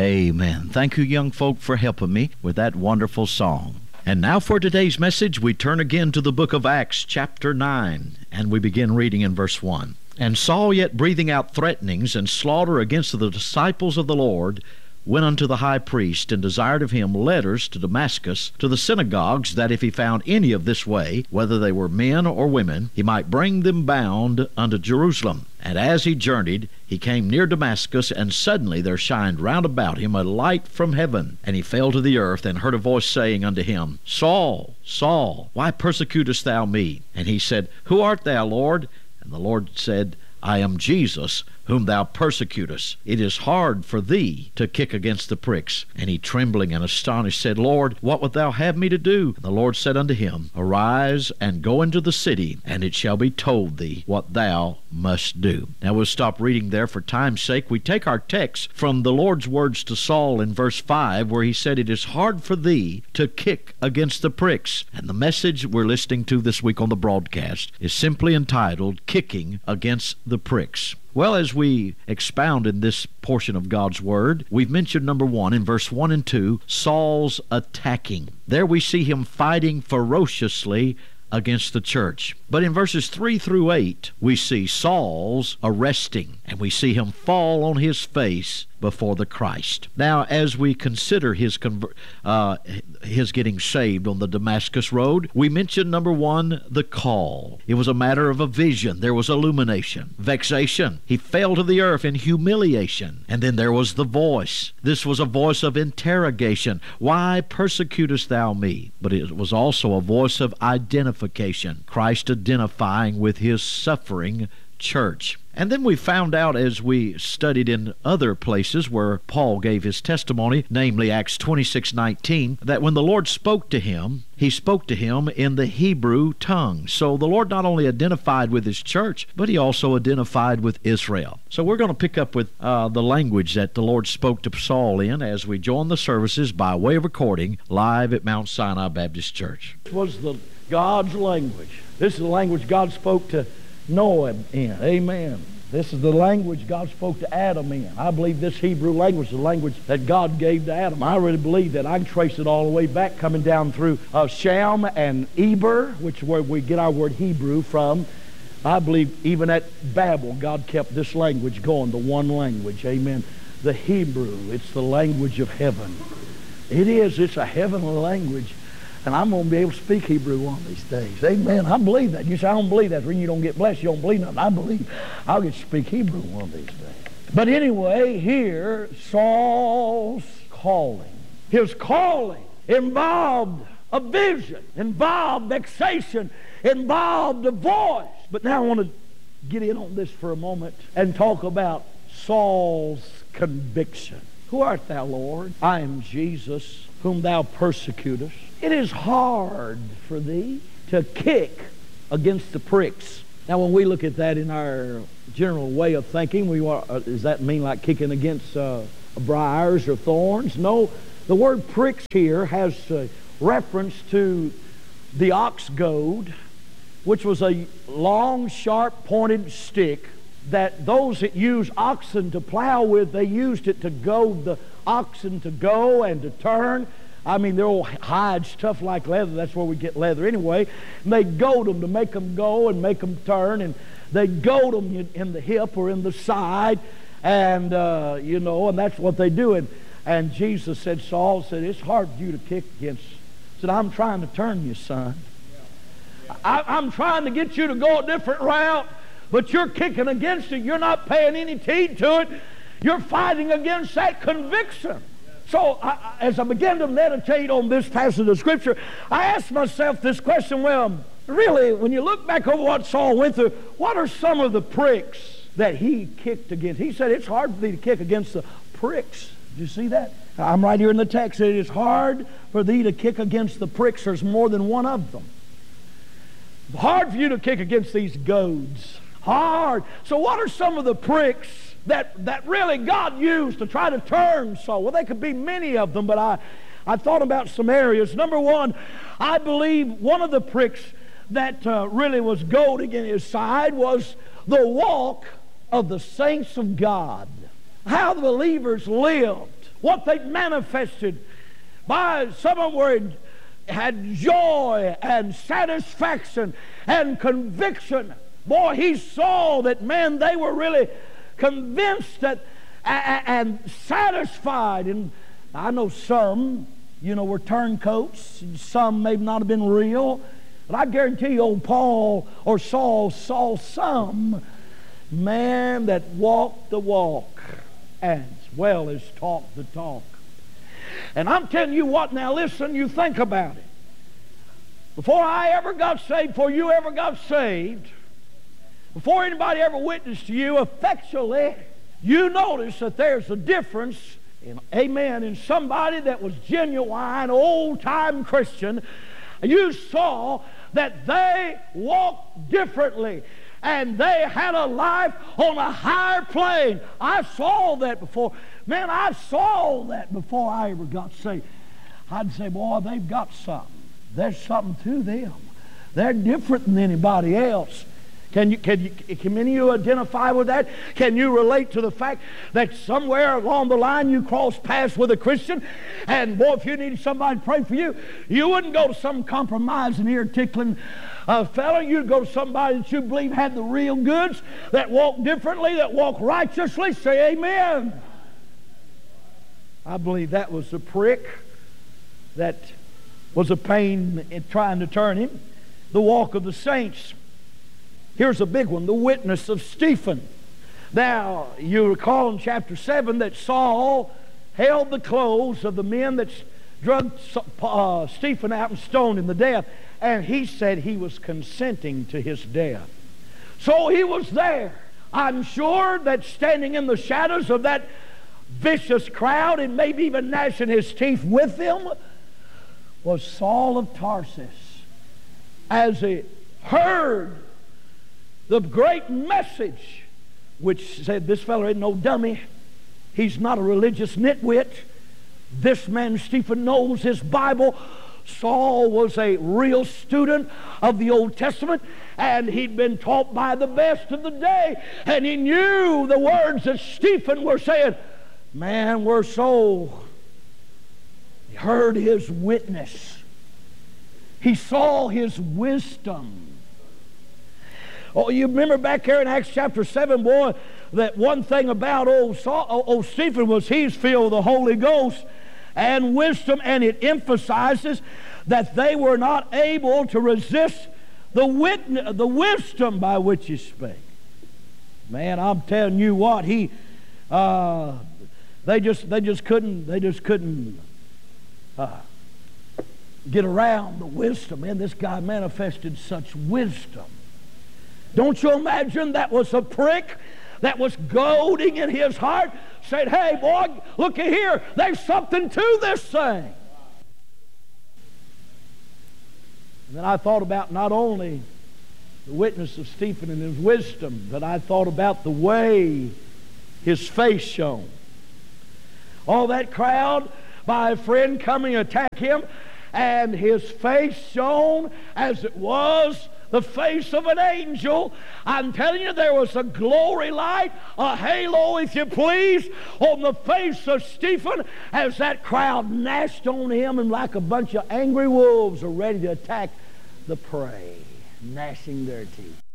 Amen. Thank you, young folk, for helping me with that wonderful song. And now for today's message, we turn again to the book of Acts, chapter 9, and we begin reading in verse 1. And Saul, yet breathing out threatenings and slaughter against the disciples of the Lord, went unto the high priest, and desired of him letters to Damascus, to the synagogues, that if he found any of this way, whether they were men or women, he might bring them bound unto Jerusalem. And as he journeyed, he came near Damascus, and suddenly there shined round about him a light from heaven. And he fell to the earth, and heard a voice saying unto him, Saul, Saul, why persecutest thou me? And he said, Who art thou, Lord? And the Lord said, I am Jesus, whom thou persecutest. It is hard for thee to kick against the pricks. And he, trembling and astonished, said, Lord, what wilt thou have me to do? And the Lord said unto him, Arise, and go into the city, and it shall be told thee what thou must do. Now we'll stop reading there for time's sake. We take our text from the Lord's words to Saul in verse 5, where he said, It is hard for thee to kick against the pricks. And the message we're listening to this week on the broadcast is simply entitled, Kicking Against the Pricks. Well, as we expound in this portion of God's Word, we've mentioned number 1 in verse 1 and 2, Saul's attacking. There we see him fighting ferociously against the church. But in verses 3 through 8, we see Saul's arresting, and we see him fall on his face before the Christ. Now, as we consider his getting saved on the Damascus road, we mentioned number 1, the call. It was a matter of a vision. There was illumination, vexation. He fell to the earth in humiliation. And then there was the voice. This was a voice of interrogation. Why persecutest thou me? But it was also a voice of identification. Christ identifying with his suffering church. And then we found out, as we studied in other places where Paul gave his testimony, namely Acts 26:19, that when the Lord spoke to him, he spoke to him in the Hebrew tongue. So the Lord not only identified with his church, but he also identified with Israel. So we're going to pick up with the language that the Lord spoke to Saul in as we join the services by way of recording live at Mount Sinai Baptist Church. This was the God's language. This is the language God spoke to Noah in. Amen. This is the language God spoke to Adam in. I believe this Hebrew language is the language that God gave to Adam. I really believe that. I can trace it all the way back, coming down through Shem and Eber, which is where we get our word Hebrew from. I believe even at Babel, God kept this language going, the one language. Amen. The Hebrew, it's the language of heaven. It is. It's a heavenly language. And I'm going to be able to speak Hebrew one of these days. Amen. I believe that. You say, I don't believe that. When you don't get blessed, you don't believe nothing. I believe I'll get to speak Hebrew one of these days. But anyway, here, Saul's calling. His calling involved a vision, involved vexation, involved a voice. But now I want to get in on this for a moment and talk about Saul's conviction. Who art thou, Lord? I am Jesus, whom thou persecutest. It is hard for thee to kick against the pricks. Now, when we look at that in our general way of thinking, does that mean like kicking against briars or thorns? No, the word pricks here has reference to the ox goad, which was a long, sharp, pointed stick that those that used oxen to plow with, they used it to goad the oxen to go and to turn. I mean, they're all hide stuff like leather. That's where we get leather anyway. And they goad them to make them go and make them turn. And they goad them in the hip or in the side. And, and that's what they do. And Jesus said, Saul said, it's hard for you to kick against. He said, I'm trying to turn you, son. I'm trying to get you to go a different route. But you're kicking against it. You're not paying any heed to it. You're fighting against that conviction. So as I began to meditate on this passage of Scripture, I asked myself this question, well, really, when you look back over what Saul went through, what are some of the pricks that he kicked against? He said, it's hard for thee to kick against the pricks. Did you see that? I'm right here in the text. It is hard for thee to kick against the pricks. There's more than one of them. Hard for you to kick against these goads. Hard. So what are some of the pricks that really God used to try to turn Saul? Well, there could be many of them, but I thought about some areas. Number one, I believe one of the pricks that really was goading in his side was the walk of the saints of God. How the believers lived what they manifested. By some of them had joy and satisfaction and conviction. Boy, he saw that, man, they were really convinced that and satisfied. And I know some, were turncoats. Some may not have been real. But I guarantee you, old Paul or Saul saw some man that walked the walk as well as talked the talk. And I'm telling you what, now listen, you think about it. Before I ever got saved, before you ever got saved, before anybody ever witnessed to you effectually, you notice that there's a difference in somebody that was genuine, old-time Christian. You saw that they walked differently and they had a life on a higher plane. I saw that before. Man, I saw that before I ever got saved. I'd say, boy, they've got something. There's something to them. They're different than anybody else. Can any of you identify with that? Can you relate to the fact that somewhere along the line you crossed paths with a Christian, and boy, if you needed somebody to pray for you, you wouldn't go to some compromising, ear-tickling fellow. You'd go to somebody that you believe had the real goods, that walked differently, that walked righteously. Say amen. I believe that was the prick that was a pain in trying to turn him. The walk of the saints. Here's a big one, the witness of Stephen. Now, you recall in chapter 7 that Saul held the clothes of the men that drugged Stephen out and stoned him to death, and he said he was consenting to his death. So he was there. I'm sure that standing in the shadows of that vicious crowd, and maybe even gnashing his teeth with them, was Saul of Tarsus. As he heard the great message, which said, this fellow ain't no dummy. He's not a religious nitwit. This man, Stephen, knows his Bible. Saul was a real student of the Old Testament, and he'd been taught by the best of the day, and he knew the words that Stephen were saying. Man, we're so... He heard his witness. He saw his wisdom. Oh, you remember back here in Acts chapter 7, boy, that one thing about old Stephen was he's filled with the Holy Ghost and wisdom, and it emphasizes that they were not able to resist the wisdom by which he spake. Man, I'm telling you what, they just couldn't get around the wisdom. Man, this guy manifested such wisdom. Don't you imagine that was a prick that was goading in his heart, said, hey, boy, look here, there's something to this thing. And then I thought about not only the witness of Stephen and his wisdom, but I thought about the way his face shone. All that crowd, by a friend coming to attack him, and his face shone as it was the face of an angel. I'm telling you, there was a glory light, a halo, if you please, on the face of Stephen as that crowd gnashed on him, and like a bunch of angry wolves are ready to attack the prey, gnashing their teeth.